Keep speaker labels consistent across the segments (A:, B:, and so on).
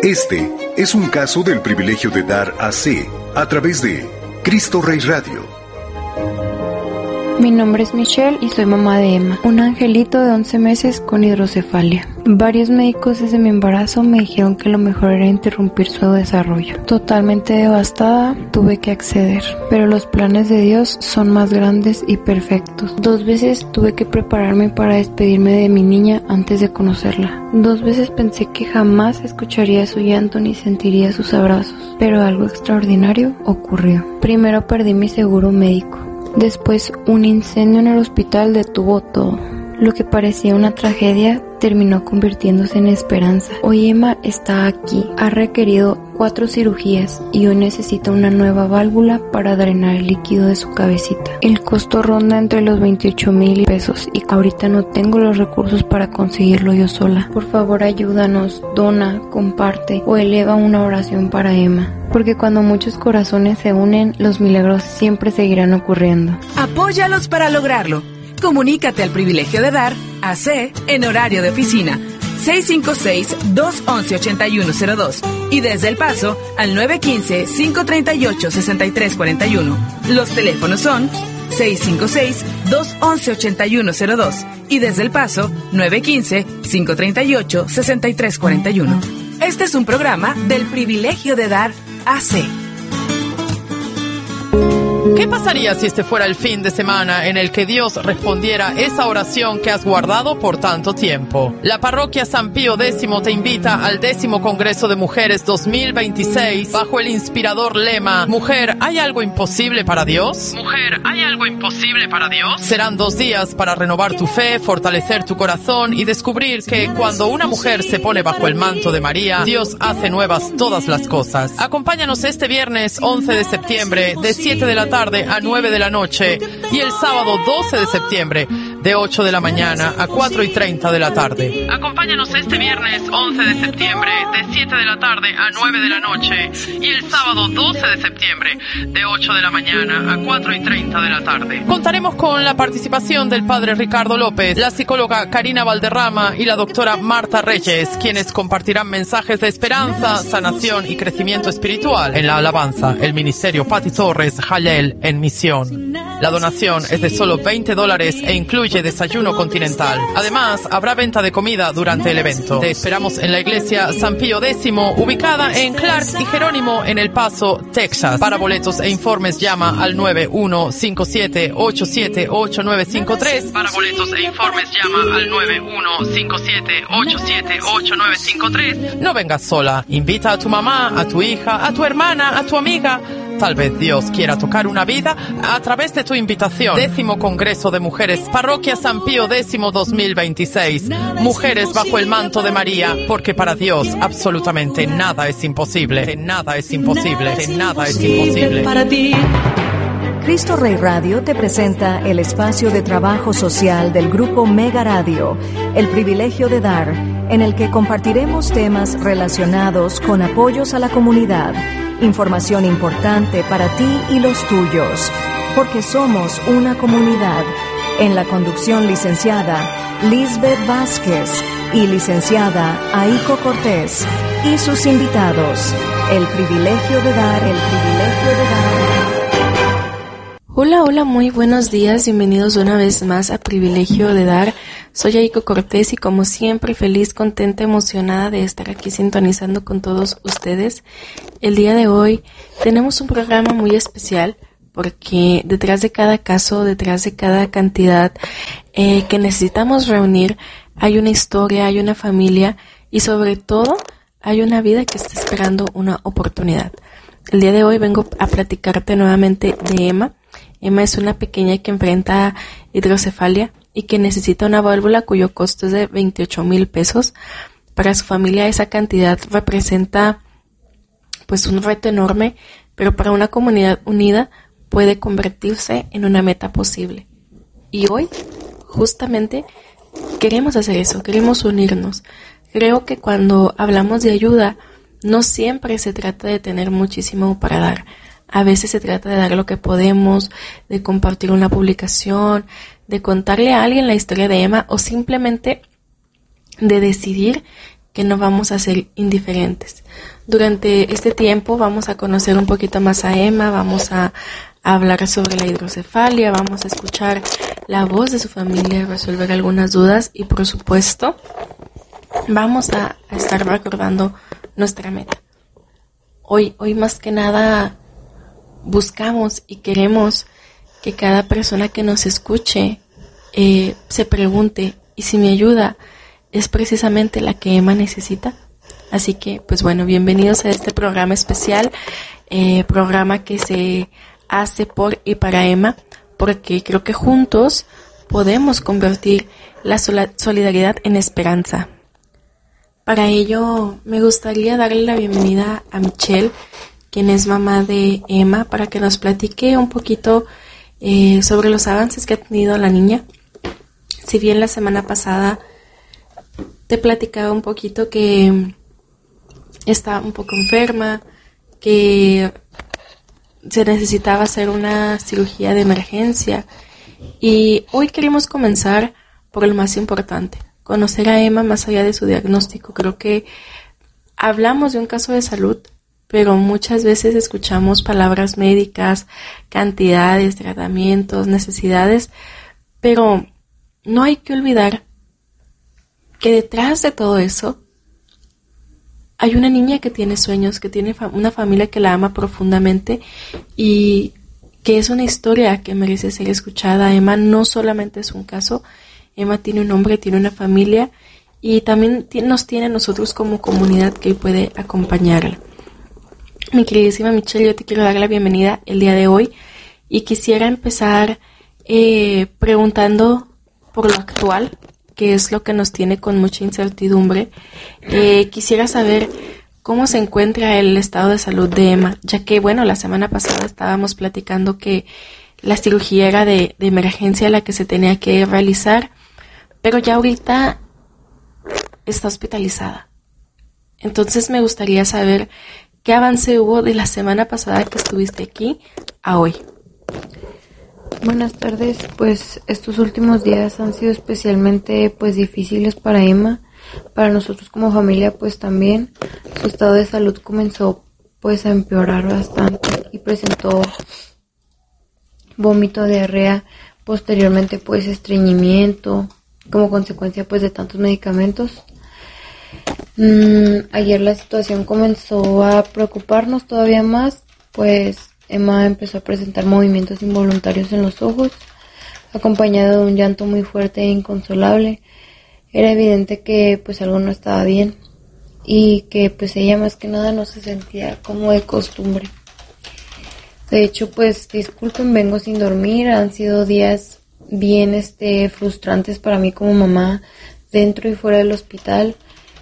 A: Este es un caso del privilegio de dar AC a través de Cristo Rey Radio.
B: Mi nombre es Michelle y soy mamá de Emma, un angelito de 11 meses con hidrocefalia. Varios médicos desde mi embarazo me dijeron que lo mejor era interrumpir su desarrollo. Totalmente devastada, tuve que acceder, pero los planes de Dios son más grandes y perfectos. 2 veces tuve que prepararme para despedirme de mi niña antes de conocerla. 2 veces pensé que jamás escucharía su llanto ni sentiría sus abrazos, pero algo extraordinario ocurrió. Primero perdí mi seguro médico. Después, un incendio en el hospital detuvo todo. Lo que parecía una tragedia terminó convirtiéndose en esperanza. Hoy Emma está aquí. Ha requerido 4 cirugías y hoy necesita una nueva válvula para drenar el líquido de su cabecita. El costo ronda entre los 28,000 pesos y ahorita no tengo los recursos para conseguirlo yo sola. Por favor, ayúdanos, dona, comparte o eleva una oración para Emma. Porque cuando muchos corazones se unen, los milagros siempre seguirán ocurriendo.
C: Apóyalos para lograrlo. Comunícate al privilegio de dar AC en horario de oficina 656-211-8102 y desde El Paso al 915-538-6341. Los teléfonos son 656-211-8102 y desde El Paso 915-538-6341. Este es un programa del privilegio de dar AC.
D: ¿Qué pasaría si este fuera el fin de semana en el que Dios respondiera esa oración que has guardado por tanto tiempo? La parroquia San Pío X te invita al 10º Congreso de Mujeres 2026 bajo el inspirador lema «Mujer, ¿hay algo imposible para Dios?». Mujer, ¿hay algo imposible para Dios? Serán 2 días para renovar tu fe, fortalecer tu corazón y descubrir que cuando una mujer se pone bajo el manto de María, Dios hace nuevas todas las cosas. Acompáñanos este viernes 11 de septiembre de 7 de la tarde a 9 de la noche y el sábado 12 de septiembre de 8 de la mañana a 4:30 de la tarde. Acompáñanos este viernes 11 de septiembre de 7 de la tarde a 9 de la noche y el sábado 12 de septiembre de 8 de la mañana a 4:30 de la tarde. Contaremos con la participación del padre Ricardo López, la psicóloga Karina Valderrama y la doctora Marta Reyes, quienes compartirán mensajes de esperanza, sanación y crecimiento espiritual. En la alabanza, el ministerio Pati Torres Jalel en misión. La donación es de solo $20 e incluye desayuno continental. Además, habrá venta de comida durante el evento. Te esperamos en la iglesia San Pío X, ubicada en Clark y Jerónimo en El Paso, Texas. Para boletos e informes llama al 9157878953. Para boletos e informes llama al 9157878953. No vengas sola. Invita a tu mamá, a tu hija, a tu hermana, a tu amiga. Tal vez Dios quiera tocar una vida a través de tu invitación. 10º Congreso de Mujeres, Parroquia San Pío X 2026. Mujeres bajo el manto de María, porque para Dios absolutamente nada es imposible. Nada es imposible. Nada es imposible para ti.
E: Cristo Rey Radio te presenta el espacio de trabajo social del grupo Mega Radio, El Privilegio de Dar, en el que compartiremos temas relacionados con apoyos a la comunidad, información importante para ti y los tuyos, porque somos una comunidad. En la conducción licenciada Lisbeth Vázquez y licenciada Aiko Cortés y sus invitados. El privilegio de dar, el privilegio de dar.
F: Hola, muy buenos días, bienvenidos una vez más a Privilegio de Dar. Soy Aiko Cortés y como siempre feliz, contenta, emocionada de estar aquí sintonizando con todos ustedes. El día de hoy tenemos un programa muy especial porque detrás de cada caso, detrás de cada cantidad que necesitamos reunir, hay una historia, hay una familia y sobre todo hay una vida que está esperando una oportunidad. El día de hoy vengo a platicarte nuevamente de Emma. Emma es una pequeña que enfrenta hidrocefalia y que necesita una válvula cuyo costo es de 28,000 pesos. Para su familia esa cantidad representa pues un reto enorme, pero para una comunidad unida puede convertirse en una meta posible. Y hoy justamente queremos hacer eso, queremos unirnos. Creo que cuando hablamos de ayuda no siempre se trata de tener muchísimo para dar. A veces se trata de dar lo que podemos, de compartir una publicación, de contarle a alguien la historia de Emma o simplemente de decidir que no vamos a ser indiferentes. Durante este tiempo vamos a conocer un poquito más a Emma, vamos a hablar sobre la hidrocefalia, vamos a escuchar la voz de su familia, resolver algunas dudas y por supuesto vamos a estar recordando nuestra meta. Hoy más que nada buscamos y queremos que cada persona que nos escuche se pregunte, ¿y si mi ayuda es precisamente la que Emma necesita? Así que, pues bueno, bienvenidos a este programa especial, programa que se hace por y para Emma, porque creo que juntos podemos convertir la solidaridad en esperanza. Para ello, me gustaría darle la bienvenida a Michelle, quien es mamá de Emma, para que nos platique un poquito sobre los avances que ha tenido la niña. Si bien la semana pasada te platicaba un poquito que está un poco enferma, que se necesitaba hacer una cirugía de emergencia, y hoy queremos comenzar por lo más importante, conocer a Emma más allá de su diagnóstico. Creo que hablamos de un caso de salud, pero muchas veces escuchamos palabras médicas, cantidades, tratamientos, necesidades, pero no hay que olvidar que detrás de todo eso hay una niña que tiene sueños, que tiene una familia que la ama profundamente y que es una historia que merece ser escuchada. Emma no solamente es un caso, Emma tiene un nombre, tiene una familia y también nos tiene a nosotros como comunidad que puede acompañarla. Mi queridísima Michelle, yo te quiero dar la bienvenida el día de hoy y quisiera empezar preguntando por lo actual, que es lo que nos tiene con mucha incertidumbre. Quisiera saber cómo se encuentra el estado de salud de Emma, ya que, bueno, la semana pasada estábamos platicando que la cirugía era de emergencia la que se tenía que realizar, pero ya ahorita está hospitalizada. Entonces me gustaría saber qué avance hubo de la semana pasada que estuviste aquí a hoy.
B: Buenas tardes, pues estos últimos días han sido especialmente pues difíciles para Emma, para nosotros como familia pues también. Su estado de salud comenzó pues a empeorar bastante y presentó vómito, diarrea, posteriormente pues estreñimiento como consecuencia pues de tantos medicamentos. Ayer la situación comenzó a preocuparnos todavía más, pues Emma empezó a presentar movimientos involuntarios en los ojos, acompañado de un llanto muy fuerte e inconsolable. Era evidente que pues algo no estaba bien y que pues ella más que nada no se sentía como de costumbre. De hecho, pues disculpen, vengo sin dormir, han sido días bien frustrantes para mí como mamá, dentro y fuera del hospital.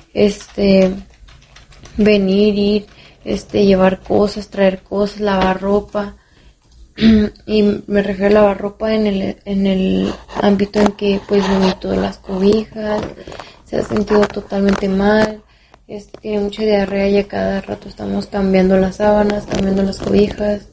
B: Venir, ir, llevar cosas, traer cosas, lavar ropa. Y me refiero a lavar ropa en el ámbito en que pues vomito las cobijas, se ha sentido totalmente mal, tiene mucha diarrea y a cada rato estamos cambiando las sábanas, cambiando las cobijas.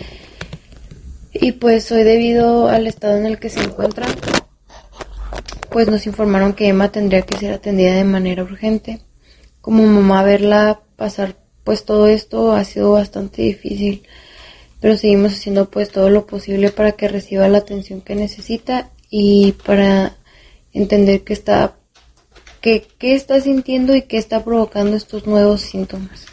B: Y pues hoy, debido al estado en el que se encuentra, pues nos informaron que Emma tendría que ser atendida de manera urgente. Como mamá, verla pasar pues todo esto ha sido bastante difícil, pero seguimos haciendo pues todo lo posible para que reciba la atención que necesita y para entender qué está sintiendo y qué está provocando estos nuevos síntomas.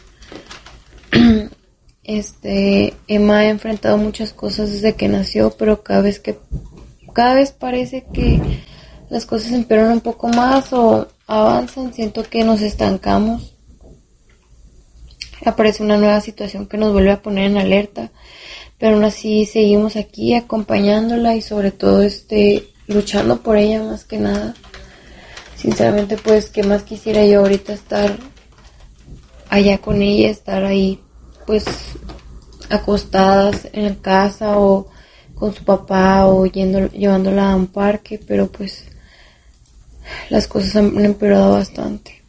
B: Emma ha enfrentado muchas cosas desde que nació, pero cada vez parece que las cosas empeoran un poco más o avanzan, siento que nos estancamos. Aparece una nueva situación que nos vuelve a poner en alerta, pero aún así seguimos aquí acompañándola y sobre todo luchando por ella más que nada. Sinceramente, pues, ¿qué más quisiera yo ahorita? Estar allá con ella, estar ahí pues acostadas en casa o con su papá o llevándola a un parque, pero pues las cosas han empeorado bastante.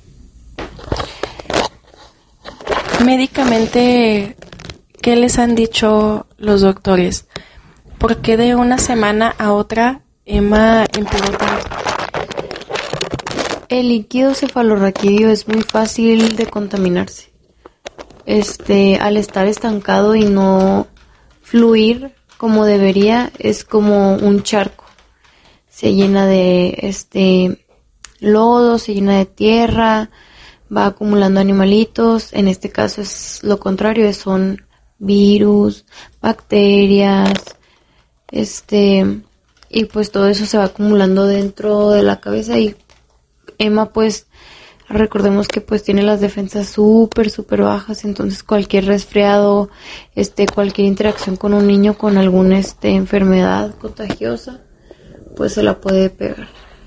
F: Médicamente, ¿qué les han dicho los doctores? ¿Por qué de una semana a otra Emma empeoró tanto?
B: El líquido cefalorraquídeo es muy fácil de contaminarse. Al estar estancado y no fluir como debería, es como un charco. Se llena de lodo, se llena de tierra, va acumulando animalitos. En este caso es lo contrario, son virus, bacterias, y pues todo eso se va acumulando dentro de la cabeza. Y Emma, pues recordemos que pues tiene las defensas súper bajas, entonces cualquier resfriado, cualquier interacción con un niño con alguna enfermedad contagiosa, pues se la puede pegar.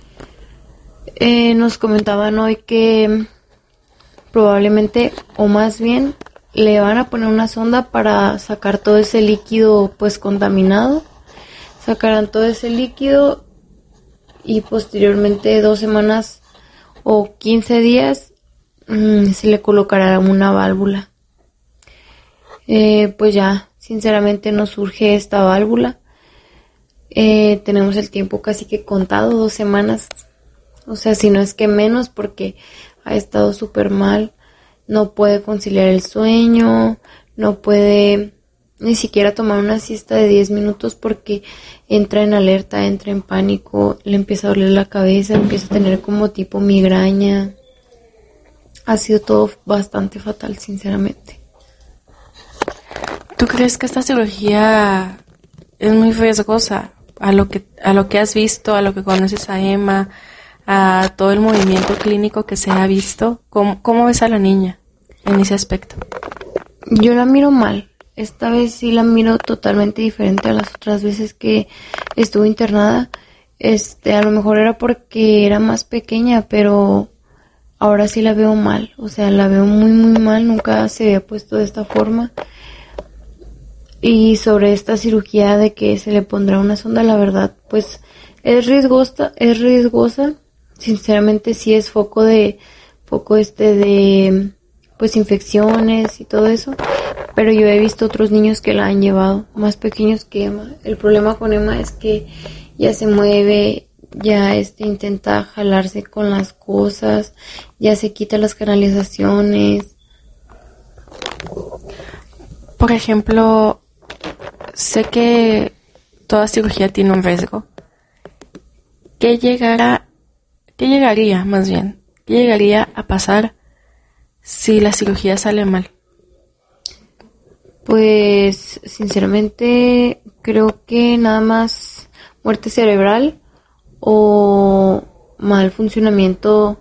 B: Nos comentaban hoy que probablemente, o más bien, le van a poner una sonda para sacar todo ese líquido pues contaminado. Sacarán todo ese líquido y posteriormente 2 semanas o 15 días se le colocará una válvula. Pues ya, sinceramente nos surge esta válvula. Tenemos el tiempo casi que contado, 2 semanas. O sea, si no es que menos, porque ha estado súper mal. No puede conciliar el sueño, no puede ni siquiera tomar una siesta de 10 minutos porque entra en alerta, entra en pánico, le empieza a doler la cabeza, empieza a tener como tipo migraña. Ha sido todo bastante fatal, sinceramente.
F: ¿Tú crees que esta cirugía es muy riesgosa? A lo que has visto, a lo que conoces a Emma, a todo el movimiento clínico que se ha visto, ¿cómo ves a la niña en ese aspecto?
B: Yo la miro mal. Esta vez sí la miro totalmente diferente a las otras veces que estuve internada. A lo mejor era porque era más pequeña, pero ahora sí la veo mal. O sea, la veo muy mal. Nunca se había puesto de esta forma. Y sobre esta cirugía de que se le pondrá una sonda, la verdad, pues es riesgosa. Sinceramente sí es foco de pues infecciones y todo eso. Pero yo he visto otros niños que la han llevado, más pequeños que Emma. El problema con Emma es que ya se mueve, ya intenta jalarse con las cosas, ya se quita las canalizaciones.
F: Por ejemplo, sé que toda cirugía tiene un riesgo. ¿Qué llegaría a pasar si la cirugía sale mal?
B: Pues sinceramente creo que nada más muerte cerebral o mal funcionamiento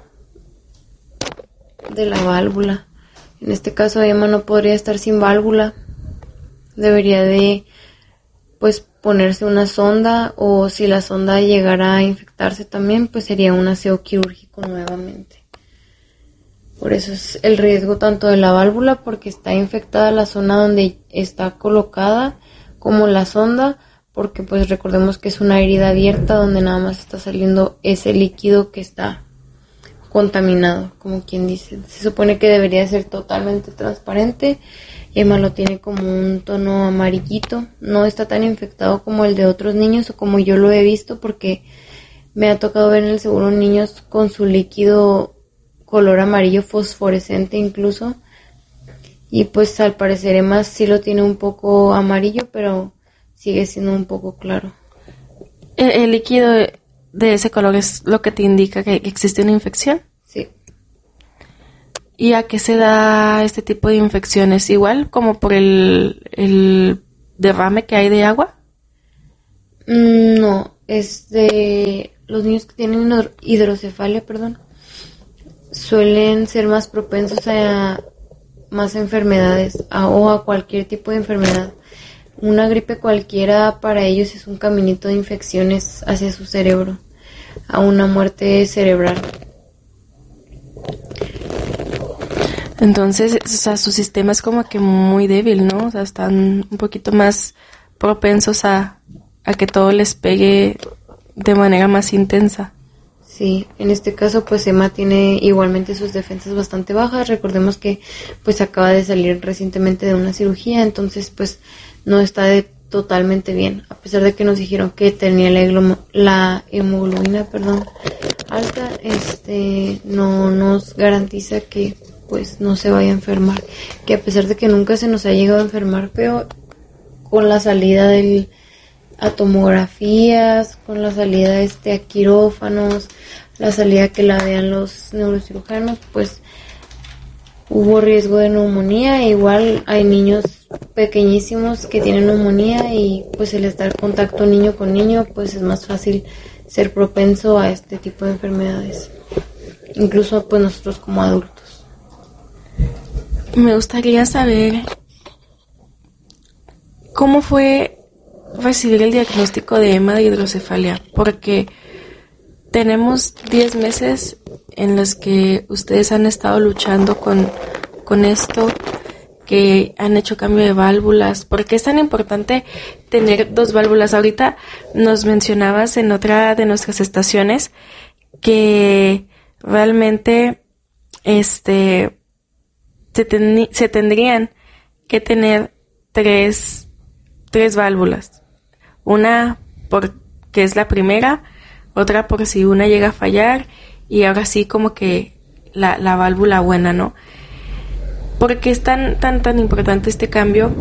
B: de la válvula. En este caso Emma no podría estar sin válvula. Debería de pues ponerse una sonda, o si la sonda llegara a infectarse también, pues sería un aseo quirúrgico nuevamente. Por eso es el riesgo tanto de la válvula, porque está infectada la zona donde está colocada, como la sonda, porque pues recordemos que es una herida abierta donde nada más está saliendo ese líquido que está contaminado, como quien dice. Se supone que debería ser totalmente transparente. Emma lo tiene como un tono amarillito, no está tan infectado como el de otros niños o como yo lo he visto, porque me ha tocado ver en el seguro niños con su líquido color amarillo fosforescente incluso, y pues al parecer Emma sí lo tiene un poco amarillo, pero sigue siendo un poco claro.
F: ¿El líquido de ese color es lo que te indica que existe una infección?
B: Sí.
F: ¿Y a qué se da este tipo de infecciones? ¿Igual como por el derrame que hay de agua?
B: No, es de los niños que tienen hidrocefalia, suelen ser más propensos a más enfermedades o a cualquier tipo de enfermedad. Una gripe cualquiera para ellos es un caminito de infecciones hacia su cerebro, a una muerte cerebral.
F: Entonces, o sea, su sistema es como que muy débil, ¿no? O sea, están un poquito más propensos a que todo les pegue de manera más intensa.
B: Sí, en este caso pues Emma tiene igualmente sus defensas bastante bajas. Recordemos que pues acaba de salir recientemente de una cirugía, entonces pues no está totalmente bien, a pesar de que nos dijeron que tenía la hemoglobina, alta, no nos garantiza que pues no se vaya a enfermar, que a pesar de que nunca se nos ha llegado a enfermar, pero con la salida a tomografías, con la salida a quirófanos, la salida que la vean los neurocirujanos, pues hubo riesgo de neumonía. Igual hay niños pequeñísimos que tienen neumonía y pues el estar en contacto niño con niño, pues es más fácil ser propenso a este tipo de enfermedades, incluso pues nosotros como adultos.
F: Me gustaría saber cómo fue recibir el diagnóstico de Emma de hidrocefalia, porque tenemos 10 meses en los que ustedes han estado luchando con esto, que han hecho cambio de válvulas. ¿Por qué es tan importante tener 2 válvulas? Ahorita nos mencionabas en otra de nuestras estaciones que realmente se tendrían que tener tres válvulas. Una porque es la primera, otra por si una llega a fallar, y ahora sí como que la válvula buena, ¿no? ¿Por qué es tan importante este cambio?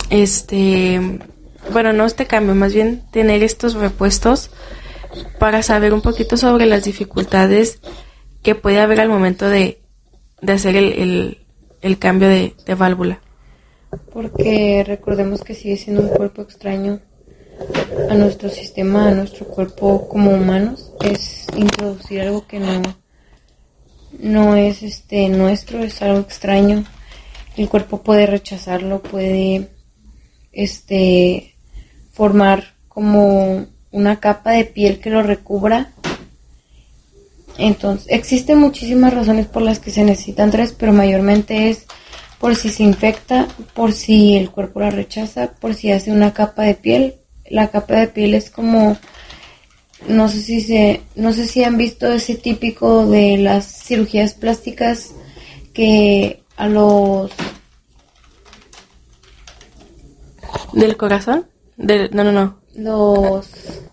F: Bueno, no este cambio, más bien tener estos repuestos para saber un poquito sobre las dificultades que puede haber al momento de hacer el cambio de válvula.
B: Porque recordemos que sigue siendo un cuerpo extraño a nuestro sistema, a nuestro cuerpo como humanos. Es introducir algo que no es nuestro, es algo extraño. El cuerpo puede rechazarlo, puede formar como una capa de piel que lo recubra. Entonces, existen muchísimas razones por las que se necesitan 3, pero mayormente es por si se infecta, por si el cuerpo la rechaza, por si hace una capa de piel. La capa de piel es como, no sé si han visto ese típico de las cirugías plásticas que a los...
F: ¿Del corazón? No.
B: Los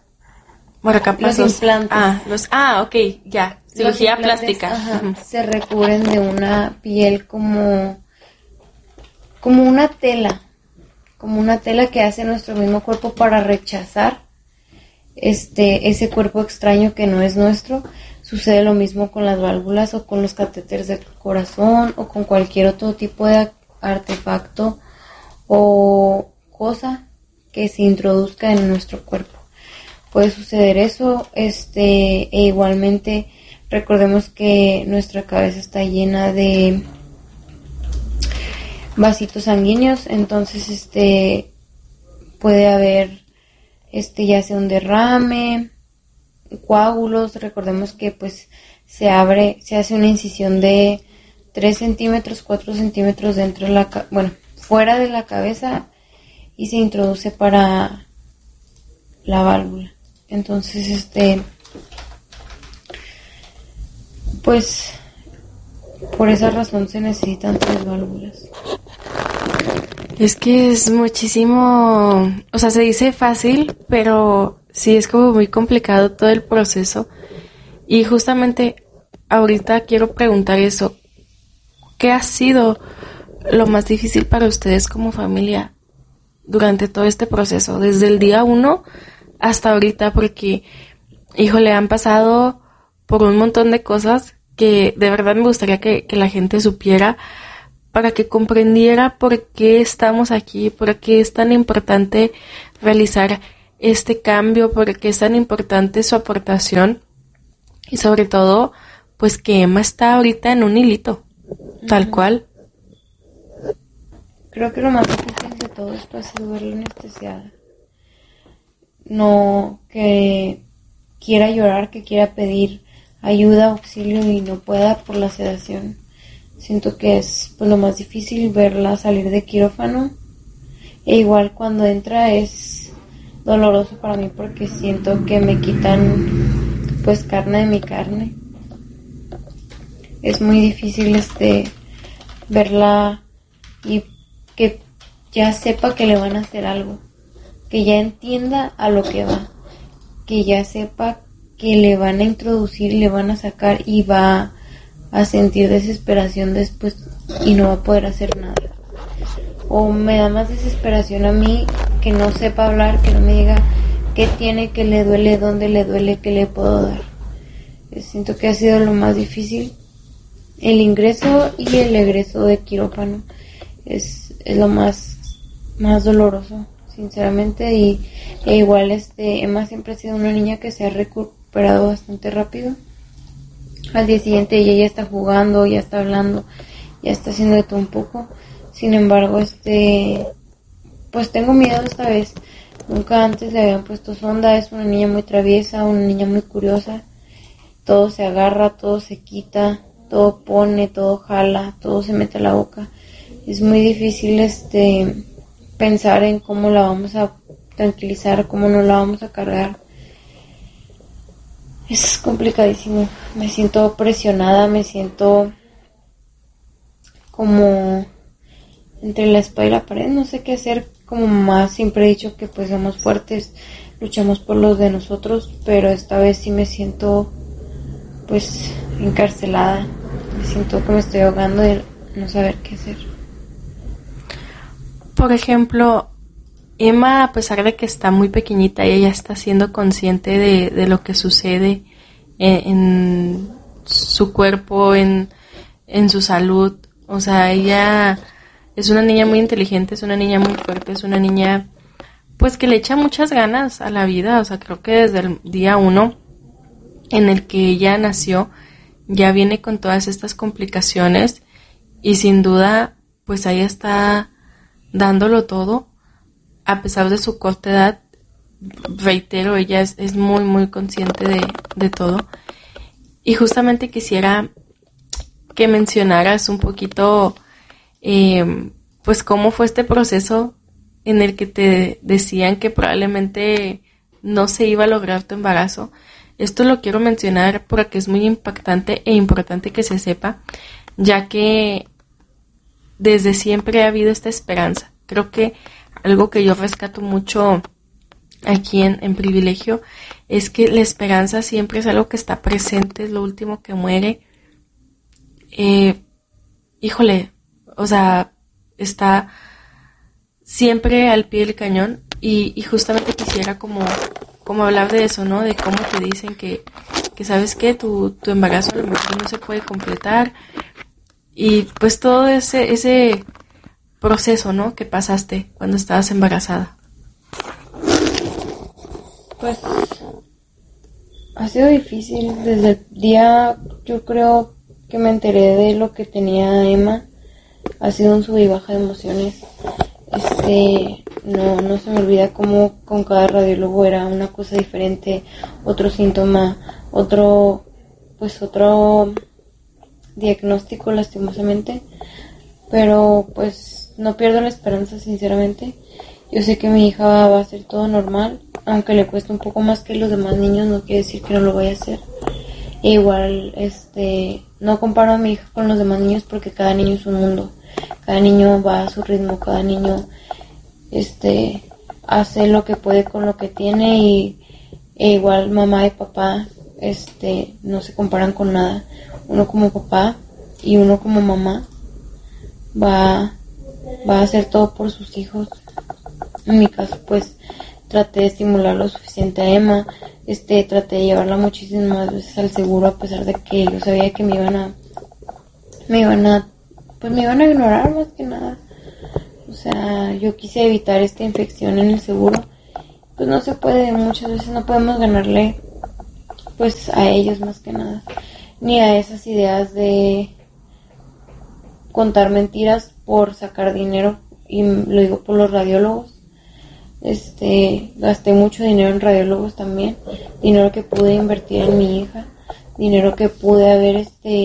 B: implantes.
F: Ok, ya. Cirugía plástica.
B: Ajá, se recubren de una piel como una tela. Como una tela que hace nuestro mismo cuerpo para rechazar ese cuerpo extraño que no es nuestro. Sucede lo mismo con las válvulas o con los catéteres del corazón o con cualquier otro tipo de artefacto o cosa que se introduzca en nuestro cuerpo. Puede suceder eso, e igualmente recordemos que nuestra cabeza está llena de vasitos sanguíneos, entonces puede haber ya sea un derrame, coágulos. Recordemos que pues se hace una incisión de 3 centímetros, 4 centímetros dentro de fuera de la cabeza y se introduce para la válvula. Entonces pues por esa razón se necesitan 3 válvulas.
F: Es que es muchísimo, o sea, se dice fácil, pero sí es como muy complicado todo el proceso. Y justamente ahorita quiero preguntar eso. ¿Qué ha sido lo más difícil para ustedes como familia durante todo este proceso? Desde el día 1 hasta ahorita, porque, híjole, han pasado por un montón de cosas que de verdad me gustaría que la gente supiera, para que comprendiera por qué estamos aquí, por qué es tan importante realizar este cambio, por qué es tan importante su aportación y sobre todo, pues que Emma está ahorita en un hilito, tal cual.
B: Creo que lo más difícil de todo esto ha sido verla anestesiada. No que quiera llorar, que quiera pedir ayuda, auxilio y no pueda por la sedación. Siento que es pues lo más difícil verla salir de quirófano, e igual cuando entra es doloroso para mí porque siento que me quitan pues carne de mi carne. Es muy difícil verla y que ya sepa que le van a hacer algo. que ya entienda a lo que va, que ya sepa que le van a introducir, le van a sacar y va a sentir desesperación después y no va a poder hacer nada. O me da más desesperación a mí que no sepa hablar, que no me diga qué tiene, qué le duele, dónde le duele, qué le puedo dar. Siento que ha sido lo más difícil. El ingreso y el egreso de quirófano es lo más doloroso, sinceramente. Y igual Emma siempre ha sido una niña que se ha recuperado bastante rápido. Al día siguiente ella ya está jugando, ya está hablando, ya está haciendo de todo un poco. Sin embargo, pues tengo miedo esta vez. Nunca antes le habían puesto sonda. Es una niña muy traviesa, una niña muy curiosa. Todo se agarra, todo se quita, todo pone, todo jala, todo se mete a la boca. Es muy difícil pensar en cómo la vamos a tranquilizar, cómo no la vamos a cargar. Es complicadísimo. Me siento presionada, me siento como entre la espada y la pared. No sé qué hacer. Como mamá siempre he dicho que pues somos fuertes, luchamos por los de nosotros, pero esta vez sí me siento pues encarcelada. Me siento que me estoy ahogando de no saber qué hacer.
F: Por ejemplo, Emma, a pesar de que está muy pequeñita, ella ya está siendo consciente de lo que sucede en su cuerpo, en su salud. O sea, ella es una niña muy inteligente, es una niña muy fuerte, es una niña pues que le echa muchas ganas a la vida. O sea, creo que desde el día 1 en el que ella nació ya viene con todas estas complicaciones y sin duda pues ahí está dándolo todo. A pesar de su corta edad, reitero, ella es muy muy consciente de todo. Y justamente quisiera que mencionaras un poquito pues cómo fue este proceso en el que te decían que probablemente no se iba a lograr tu embarazo. Esto lo quiero mencionar porque es muy impactante e importante que se sepa, ya que desde siempre ha habido esta esperanza. Creo que algo que yo rescato mucho aquí en Privilegio es que la esperanza siempre es algo que está presente, es lo último que muere. Híjole, o sea, está siempre al pie del cañón y justamente quisiera como hablar de eso, ¿no? De cómo te dicen que sabes que tu embarazo a lo mejor no se puede completar y pues todo ese proceso, ¿no? Que pasaste cuando estabas embarazada.
B: Pues ha sido difícil desde el día, yo creo que me enteré de lo que tenía Emma. Ha sido un sub y baja de emociones. No se me olvida cómo con cada radiólogo era una cosa diferente, otro síntoma, otro diagnóstico, lastimosamente. Pero pues no pierdo la esperanza, sinceramente. Yo sé que mi hija va a hacer todo normal, aunque le cueste un poco más que los demás niños, no quiere decir que no lo vaya a hacer. E igual, no comparo a mi hija con los demás niños porque cada niño es un mundo. Cada niño va a su ritmo, cada niño hace lo que puede con lo que tiene e igual mamá y papá no se comparan con nada. Uno como papá y uno como mamá va a hacer todo por sus hijos. En mi caso pues traté de estimular lo suficiente a Emma, traté de llevarla muchísimas veces al seguro a pesar de que yo sabía que me iban a ignorar más que nada. O sea, yo quise evitar esta infección en el seguro. Pues no se puede, muchas veces no podemos ganarle pues a ellos más que nada. Ni a esas ideas de contar mentiras por sacar dinero. Y lo digo por los radiólogos. Gasté mucho dinero en radiólogos también. Dinero que pude invertir en mi hija. Dinero que pude haber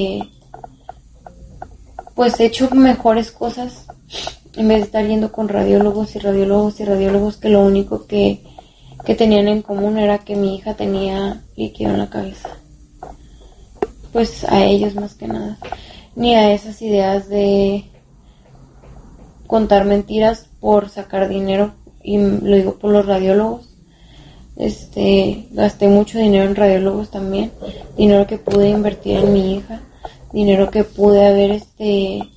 B: pues hecho mejores cosas en vez de estar yendo con radiólogos que lo único que tenían en común era que mi hija tenía líquido en la cabeza. Pues a ellos más que nada. Ni a esas ideas de contar mentiras por sacar dinero. y lo digo por los radiólogos. Gasté mucho dinero en radiólogos también, dinero que pude invertir en mi hija, dinero que pude haber